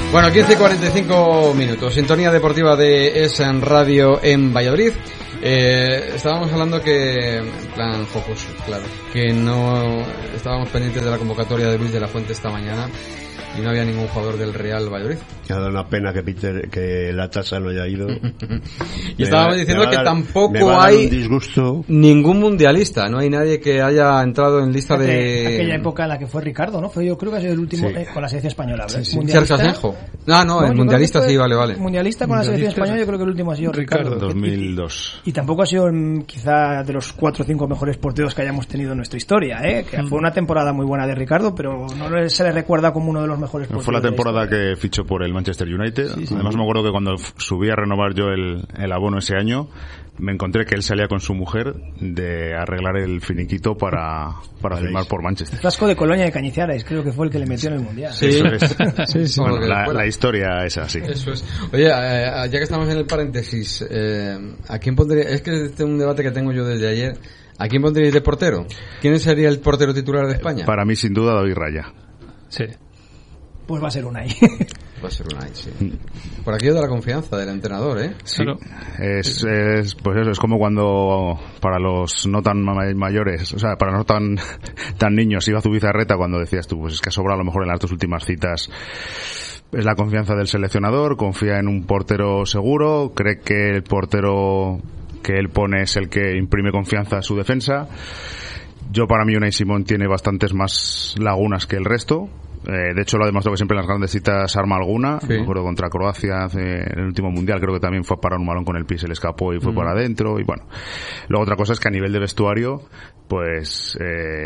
Bueno, 15:45 minutos. Sintonía deportiva de Es en Radio en Valladolid. Estábamos hablando que, en plan focus, claro, que no estábamos pendientes de la convocatoria de Luis de la Fuente esta mañana y no había ningún jugador del Real Valladolid. Me ha dado una pena que la tasa no haya ido. Y estábamos diciendo que tampoco hay ningún mundialista, no hay nadie que haya entrado en lista de... Aquella época en la que fue Ricardo, ¿no? Yo creo que ha sido el último con la selección española. Sí. Sergio Asenjo. No, el mundialista sí, vale. Mundialista con la selección española, yo creo que el último ha sido Ricardo. 2002. Y tampoco ha sido quizá de los 4 o 5 mejores porteros que hayamos tenido en nuestra historia, que fue una temporada muy buena de Ricardo, pero no se le recuerda como uno de los mejores porteros. Fue la temporada que fichó por el Manchester United. Sí. Además me acuerdo que cuando subí a renovar yo el abono ese año, me encontré que él salía con su mujer de arreglar el finiquito para firmar por Manchester. El frasco de Colonia de Cañizares, creo que fue el que le metió en el Mundial. Sí. Eso es. Sí. Bueno, la historia es así. Eso es. Oye, ya que estamos en el paréntesis, ¿a quién pondría? Es que este es un debate que tengo yo desde ayer. ¿A quién pondríais de portero? ¿Quién sería el portero titular de España? Para mí, sin duda, David Raya. Sí. Pues va a ser Unai. Va a ser Unai, sí. Por aquello de la confianza del entrenador, ¿eh? Sí. Claro. Pues eso, es como cuando para los no tan mayores, o sea, para no tan niños, iba Zubizarreta cuando decías tú, pues es que sobra a lo mejor en las 2 últimas citas. Es la confianza del seleccionador, confía en un portero seguro, cree que el portero que él pone es el que imprime confianza a su defensa. Para mí Unai Simón tiene bastantes más lagunas que el resto. De hecho lo ha demostrado que siempre en las grandes citas arma alguna. Sí. Me acuerdo contra Croacia en el último mundial, creo que también fue a parar un balón con el pie, se le escapó y fue para adentro. Y bueno, luego otra cosa es que a nivel de vestuario pues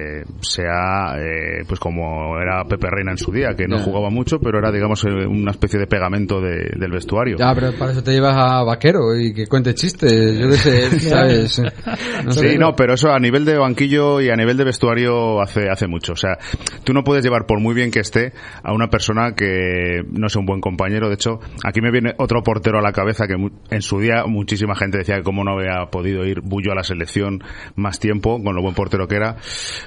pues como era Pepe Reina en su día, que no jugaba mucho, pero era digamos una especie de pegamento del vestuario. Ya, pero para eso te llevas a Vaquero y que cuente chistes, yo qué sé, ¿sabes? Pero eso a nivel de banquillo y a nivel de vestuario hace mucho. O sea, tú no puedes llevar, por muy bien que esté, a una persona que no sea un buen compañero. De hecho, aquí me viene otro portero a la cabeza que en su día muchísima gente decía que cómo no había podido ir Bullo a la selección más tiempo, con lo buen portero que era.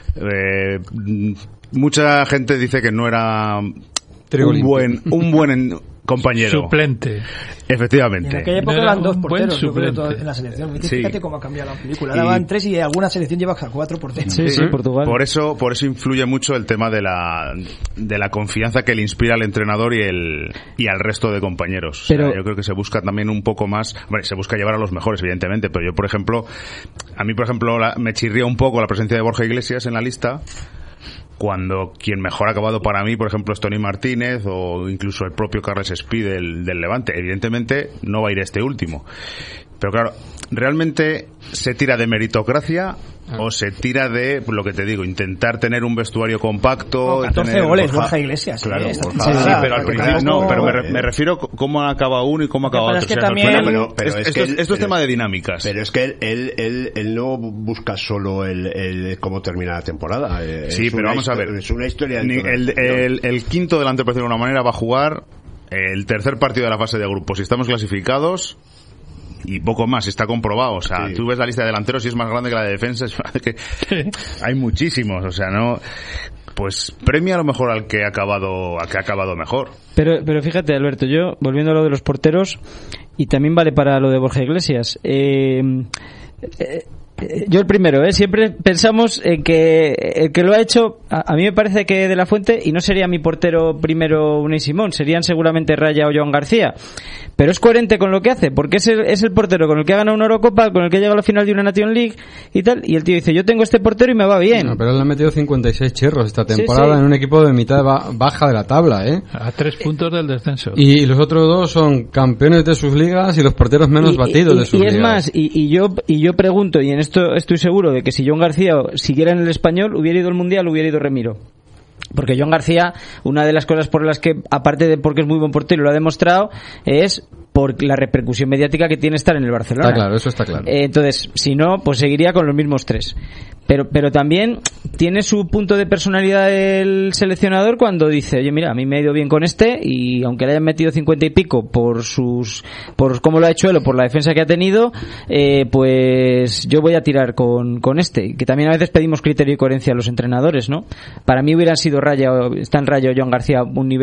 Mucha gente dice que no era un buen compañero. Suplente. Efectivamente. En aquella época eran 2 porteros, yo creo, en la selección. Fíjate cómo ha cambiado la película. Ahora van 3 y alguna selección lleva 4 porteros. Sí, Portugal. Por eso influye mucho el tema de la confianza que le inspira al entrenador y al resto de compañeros. Pero, o sea, yo creo que se busca también un poco más, se busca llevar a los mejores, evidentemente, pero yo, por ejemplo, me chirría un poco la presencia de Borja Iglesias en la lista, cuando quien mejor ha acabado para mí, por ejemplo, es Toni Martínez o incluso el propio Carles Espí del Levante. Evidentemente no va a ir este último. Pero claro, ¿realmente se tira de meritocracia o se tira de, lo que te digo, intentar tener un vestuario compacto? 14 goles, Borja Iglesias. Claro, pero al principio no, pero me refiero cómo acaba uno y cómo acaba otro. Es que también... Esto es tema de dinámicas. Pero es que él no busca solo el cómo termina la temporada. Sí, pero vamos a ver. Es una historia. El quinto delante, por decirlo de una manera, va a jugar el tercer partido de la fase de grupos. Si estamos clasificados... y poco más, está comprobado. O sea, tú ves la lista de delanteros y es más grande que la de defensa. Que hay muchísimos, o sea, no... Pues premia a lo mejor al que ha acabado mejor. Pero fíjate, Alberto, yo, volviendo a lo de los porteros, y también vale para lo de Borja Iglesias, yo el primero, siempre pensamos en que el que lo ha hecho, a mí me parece que De la Fuente, y no sería mi portero primero Unai Simón, serían seguramente Raya o Joan García, pero es coherente con lo que hace, porque es el portero con el que ha ganado una Eurocopa, con el que ha llegado a la final de una Nation League y tal, y el tío dice, yo tengo este portero y me va bien. No, pero él le ha metido 56 cherros esta temporada en un equipo de mitad baja de la tabla, a 3 puntos del descenso. Y los otros 2 son campeones de sus ligas y los porteros menos batidos de sus ligas. Y es más, y yo pregunto, y en esto estoy seguro de que si John García siguiera en el Español, hubiera ido al Mundial, hubiera ido Remiro. Porque John García, una de las cosas por las que, aparte de porque es muy buen portero y lo ha demostrado, es por la repercusión mediática que tiene estar en el Barcelona. Está claro, eso está claro. Entonces, si no, pues seguiría con los mismos 3. Pero también tiene su punto de personalidad el seleccionador cuando dice, oye, mira, a mí me ha ido bien con este, y aunque le hayan metido 50 y pico por cómo lo ha hecho él o por la defensa que ha tenido, pues yo voy a tirar con este. Que también a veces pedimos criterio y coherencia a los entrenadores, ¿no? Para mí hubieran sido está en Rayo Joan García un nivel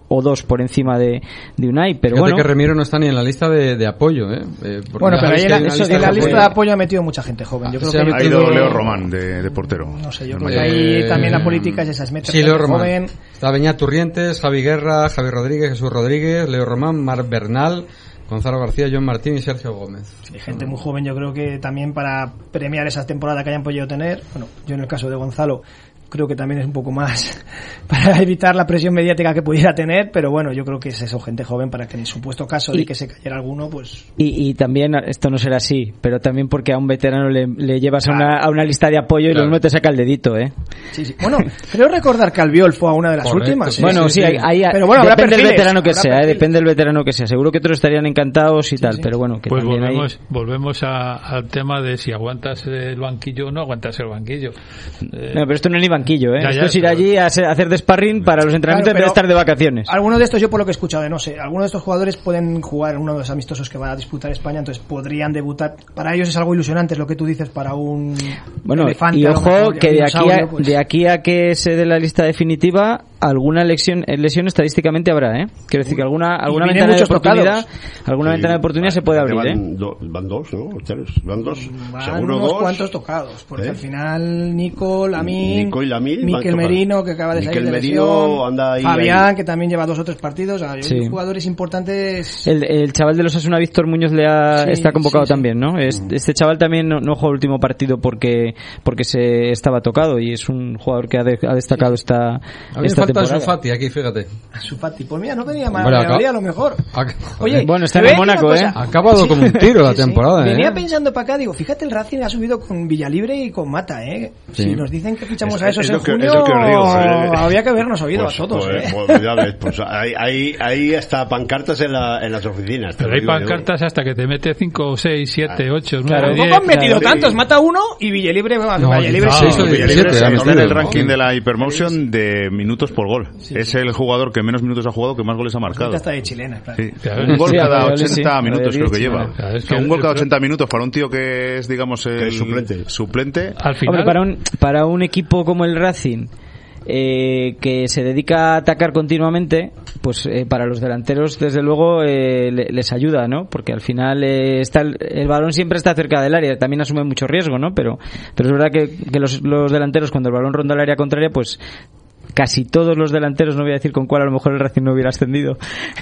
o 2 por encima de Unai, pero Fíjate bueno. que Remiro no está ni en la lista de apoyo, Bueno, pero ahí en la lista de apoyo. apoyo ha metido mucha gente joven. Yo creo que Ha ido Leo Román de portero. No sé, yo creo que ahí también la política es esa, es meter Sí, Leo gente Román. joven. Está Beñat Turrientes, Javi Guerra, Javi Rodríguez, Jesús Rodríguez, Leo Román, Marc Bernal, Gonzalo García, John Martín y Sergio Gómez. Sí, gente muy joven, yo creo que también para premiar esa temporada que hayan podido tener, bueno, yo en el caso de Gonzalo creo que también es un poco más para evitar la presión mediática que pudiera tener, pero bueno, yo creo que es eso, gente joven, para que en el supuesto caso de que se cayera alguno, pues... Y también, esto no será así, pero también porque a un veterano le llevas a una lista de apoyo y lo mismo te saca el dedito, ¿eh? Sí, sí. Bueno, creo recordar que Albiol fue a una de las últimas. ¿eh? Bueno, sí, ahí pero bueno, habrá depende del perfiles, veterano que habrá sea, perfiles. depende del veterano que sea. Seguro que otros estarían encantados y tal, sí. pero bueno, que Pues también volvemos al tema de si aguantas el banquillo o no aguantas el banquillo. No, pero esto no es ni banquillo, ¿eh? Ya, Esto es ir allí a hacer de sparring para los entrenamientos Claro, de estar de vacaciones. Algunos de estos, yo por lo que he escuchado, no sé, algunos de estos jugadores pueden jugar en uno de los amistosos que va a disputar España, entonces podrían debutar. Para ellos es algo ilusionante, es lo que tú dices, para un Bueno, elefante. y a lo ojo mejor, que un dinosaurio, pues. de aquí a que se dé la lista definitiva, alguna lesión estadísticamente habrá, ¿eh? Quiero decir que alguna vienen ventana de muchos oportunidad, tocados. ventana de oportunidad se puede abrir, ¿eh? Van dos, ¿no? Van dos. Van Seguro unos dos. cuantos tocados, porque al final Nico, Lamine, Nico y Lamine van Mikel tocados. Merino, que acaba de salir Mikel de Merino lesión, anda ahí, Fabián, que también lleva 2 o 3 partidos, hay Sí. jugadores importantes. El chaval de los Osasuna, Víctor Muñoz, Sí, está convocado sí. también, ¿no? Este chaval también no jugó el último partido porque se estaba tocado y es un jugador que ha destacado esta A mí me falta temporada. Ansu Fati aquí, fíjate. Su Fati, pues mira, no venía mal, Hombre, a lo mejor. Oye, Bueno, está en te el voy a decir Mónaco, una ¿eh? cosa. Ha acabado como un tiro la Sí, sí. temporada, Venía ¿eh? pensando para acá, digo, fíjate, el Racing ha subido con Villalibre y con Mata, ¿eh? Sí. Si nos dicen que fichamos Es- a esos es en lo que- junio, es lo que os digo, había que habernos oído Pues, a todos, pues ya ves, pues ahí hasta pancartas en las oficinas. te Pero lo hay digo yo. pancartas hasta que te mete 5, 6, 7, 8, 9, Claro. 10. Tampoco han metido claro. tantos, Mata uno y Villalibre, No, Villalibre no, sí. sí, Villalibre siete, está ha metido, en el ¿no? ranking de la Hypermotion de minutos por gol. Es el jugador que menos minutos ha jugado, que más goles ha marcado. Está de chilena, claro. Sí. Claro, Un gol sí, cada Valladolid, 80 sí. minutos creo que lleva. Claro, es O sea, que un gol cada el- 80 minutos para un tío que es, digamos, el es suplente. Al final, Hombre, para un equipo como el Racing, que se dedica a atacar continuamente, pues para los delanteros desde luego les ayuda, ¿no? Porque al final el balón siempre está cerca del área, también asume mucho riesgo, ¿no? Pero es verdad que los delanteros, cuando el balón ronda el área contraria, pues casi todos los delanteros, no voy a decir con cuál, a lo mejor el Racing no hubiera ascendido.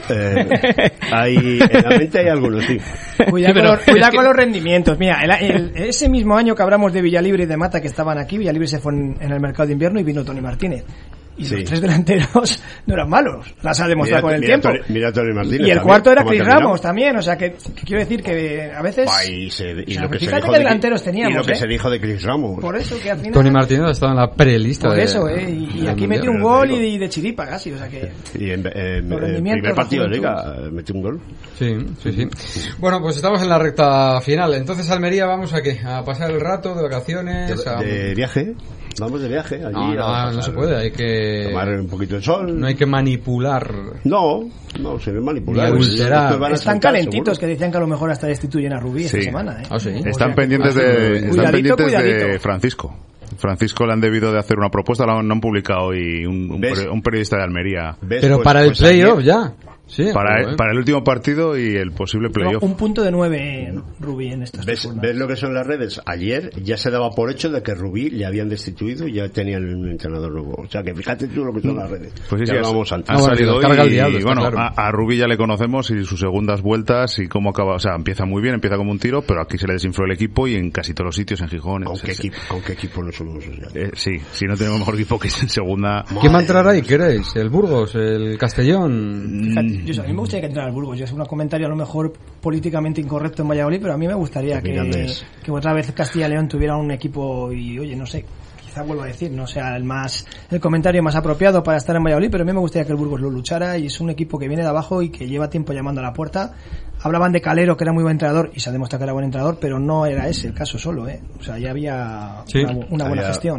En la mente hay algunos, sí. Cuidado, Sí, pero cuidado es que- con los rendimientos. Mira, ese mismo año que hablamos de Villalibre y de Mata, que estaban aquí, Villalibre se fue en el mercado de invierno y vino Tony Martínez. Y Sí. los 3 delanteros no eran malos, las ha demostrado con el tiempo. Mira Tony Martínez. Y el también, cuarto era cómo Chris terminó. Ramos también, o sea que quiero decir que a veces... Y o sea, lo que se fíjate dijo qué de- delanteros teníamos, y lo que ¿eh? se dijo de Chris Ramos. Por eso que al final... Tony Martínez ha estado en la prelista. Por de- eso, y del aquí Mundial. metió un gol y de chiripa casi, o sea que... Y en Los el rendimientos, primer partido de la Liga metió un gol. Sí, sí, sí. Bueno, pues estamos en la recta final. Entonces, Almería, ¿vamos a qué? ¿A pasar el rato de vacaciones? De viaje. Vamos de viaje. Allí No, a no pasar- se puede, hay que... Tomar un poquito de sol. No hay que manipular. No se ve manipular. Ni adulterar. Estos van a Están saltar, calentitos, seguro. que decían que a lo mejor hasta destituyen a Rubí esta Sí. semana, ¿eh? Ah, sí. Están pendientes de Cuidadito. Francisco. Francisco le han debido de hacer una propuesta, la han publicado hoy un ¿Ves? periodista de Almería ¿Ves? Pero Pues- para el pues playoff ayer- ya. Sí, joder. para el último partido y el posible playoff. Un punto de 9 Rubí en estas ¿Ves jornadas. lo que son las redes? Ayer ya se daba por hecho de que Rubí le habían destituido y ya tenían un entrenador nuevo. O sea que fíjate tú lo que son las redes. Pues sí, ya sí, hablábamos antes. han Ah, bueno, salido sí, los carga el hoy diablo, y está bueno, claro. a Rubí ya le conocemos y sus segundas vueltas y cómo acaba, o sea, empieza muy bien, empieza como un tiro, pero aquí se le desinfló el equipo y en casi todos los sitios, en Gijón. ¿Con qué equipo no somos? Sí, si no tenemos mejor equipo que es en segunda. ¿Quién va a entrar ahí? ¿Queréis? ¿El Burgos? ¿El Castellón? Fíjate, a mí me gustaría que entrara al Burgos. Yo es un comentario a lo mejor políticamente incorrecto en Valladolid, pero a mí me gustaría que otra vez Castilla y León tuviera un equipo y, oye, no sé, quizá vuelvo a decir, no sea el comentario más apropiado para estar en Valladolid, pero a mí me gustaría que el Burgos lo luchara y es un equipo que viene de abajo y que lleva tiempo llamando a la puerta. Hablaban de Calero, que era muy buen entrenador, y se ha demostrado que era buen entrenador, pero no era ese el caso solo, ¿eh? O sea, ya había Sí. una buena gestión.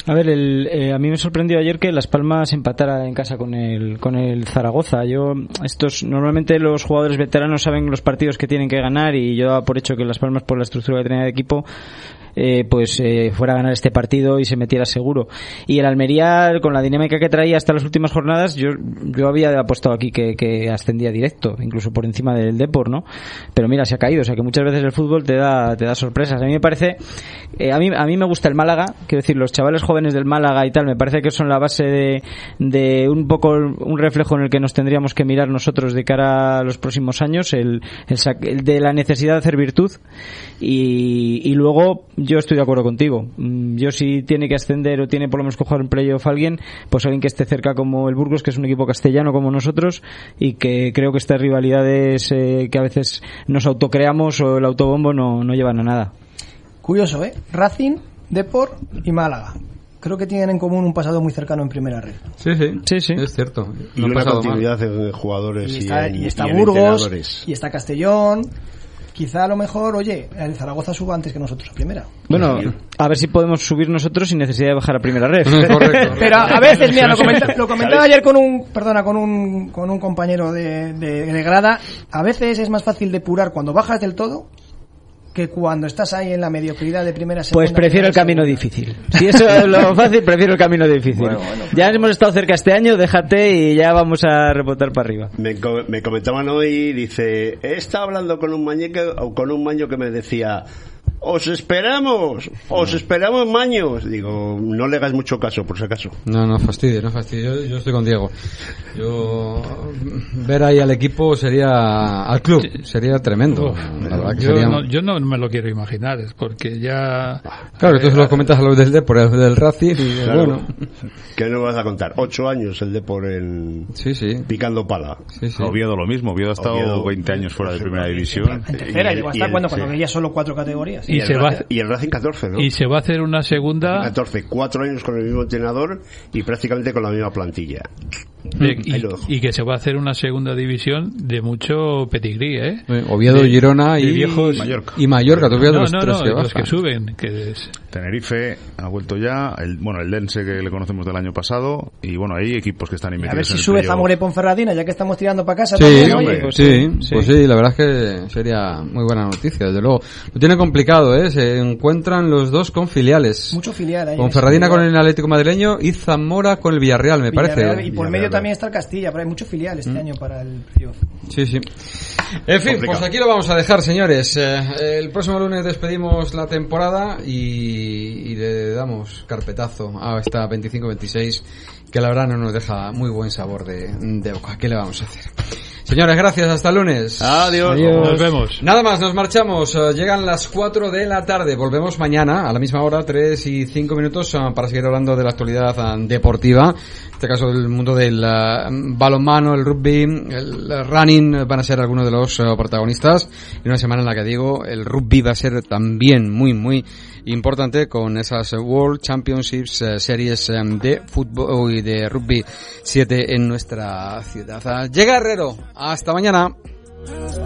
A ver, a mí me sorprendió ayer que Las Palmas empatara en casa con el Zaragoza. Normalmente los jugadores veteranos saben los partidos que tienen que ganar, y yo daba por hecho que Las Palmas, por la estructura que tenía de equipo, fuera a ganar este partido y se metiera seguro. Y el Almería, con la dinámica que traía hasta las últimas jornadas, yo había apostado aquí que ascendía directo, incluso por encima del Depor, ¿no? Pero mira, se ha caído. O sea que muchas veces el fútbol te da sorpresas. A mí me parece, a mí me gusta el Málaga, quiero decir, los chavales jóvenes del Málaga y tal, me parece que son la base de un poco un reflejo en el que nos tendríamos que mirar nosotros de cara a los próximos años, el de la necesidad de hacer virtud. Y luego yo estoy de acuerdo contigo. Yo, si tiene que ascender o tiene por lo menos que jugar en playoff alguien, pues alguien que esté cerca como el Burgos, que es un equipo castellano como nosotros, y que creo que estas rivalidades que a veces nos autocreamos o el autobombo no llevan a nada. Curioso, Racing, Depor y Málaga. Creo que tienen en común un pasado muy cercano en primera red. Sí, es cierto. Y una continuidad de jugadores y está Burgos, y está Castellón. Quizá a lo mejor, el Zaragoza suba antes que nosotros a primera. Bueno, a ver si podemos subir nosotros sin necesidad de bajar a primera red. Correcto. Pero a veces, mira, lo comentaba ayer con un compañero de grada. A veces es más fácil depurar cuando bajas del todo que cuando estás ahí en la mediocridad de primera, segunda. Pues prefiero el camino difícil. Si eso es lo fácil, prefiero el camino difícil. Bueno, ya hemos estado cerca este año, déjate y ya vamos a rebotar para arriba. Me comentaban hoy, dice, he estado hablando con un maño que me decía, os esperamos maños. Digo, no le hagas mucho caso, por si acaso. No fastidio. Yo estoy con Diego. Ver ahí al equipo al club sería tremendo. La verdad que yo no me lo quiero imaginar, es porque ya... Claro, tú se lo comentas a los del Depor, del Racing, y claro. Bueno. ¿Qué nos vas a contar? 8 años el Depor picando pala. Sí. Oviedo lo mismo. Oviedo ha estado 20 años fuera de primera división. En tercera, llegó hasta cuando veía solo 4 categorías. Y el Racing 14, ¿no? Y se va a hacer una segunda... 14, 4 años con el mismo entrenador y prácticamente con la misma plantilla. Y que se va a hacer una segunda división de mucho pedigrí, Oviedo, Girona y Mallorca. Los que suben. Tenerife ha vuelto ya, el Dense, que le conocemos del año pasado, y bueno, hay equipos que están inmediatos. A ver si sube Zamora y Ponferradina, ya que estamos tirando para casa. Sí, la verdad es que sería muy buena noticia, desde luego. Lo tiene complicado, se encuentran los dos con filiales. Mucho filial ahí. Ponferradina con el Atlético Madrileño y Zamora con el Villarreal, me parece. Y por medio también está el Castilla, pero hay mucho filial este año para el playoff. Sí. En fin, pues aquí lo vamos a dejar, señores. El próximo lunes despedimos la temporada y le damos carpetazo a esta 25-26, que la verdad no nos deja muy buen sabor de boca. ¿Qué le vamos a hacer? Señores, gracias, hasta el lunes. Adiós. Nos vemos. Nada más, nos marchamos. Llegan las 4 de la tarde. Volvemos mañana a la misma hora, 3 y 5 minutos, para seguir hablando de la actualidad deportiva. En este caso, el mundo del balonmano, el rugby, el running van a ser algunos de los protagonistas. Y una semana en la que digo, el rugby va a ser también muy, muy importante, con esas World Championships series de fútbol y de rugby 7 en nuestra ciudad. Llega Herrero. Hasta mañana.